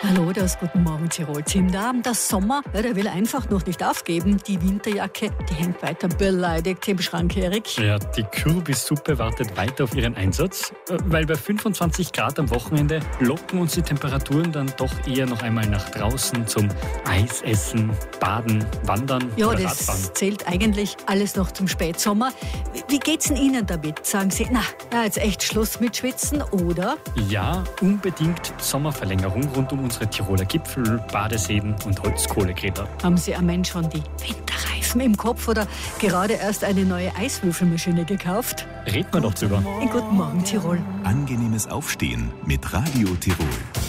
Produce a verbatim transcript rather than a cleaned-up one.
Hallo, das Guten Morgen Tirol. Tim Darm, der Sommer, ja, der will einfach noch nicht aufgeben. Die Winterjacke, die hängt weiter beleidigt im Schrank, Erik. Ja, die Kürbissuppe wartet weiter auf ihren Einsatz, weil bei fünfundzwanzig Grad am Wochenende locken uns die Temperaturen dann doch eher noch einmal nach draußen zum Eisessen, Baden, Wandern Ja, oder das Radfahren. zählt eigentlich alles noch zum Spätsommer. Wie geht's denn Ihnen damit? Sagen Sie, na, ja, jetzt echt Schluss mit Schwitzen, oder? Ja, unbedingt Sommerverlängerung rund um unsere Tiroler Gipfel, Badeseen und Holzkohlegräber. Haben Sie am Mensch schon die Winterreifen im Kopf oder gerade erst eine neue Eiswürfelmaschine gekauft? Reden wir doch drüber. In Guten Morgen Tirol. Angenehmes Aufstehen mit Radio Tirol.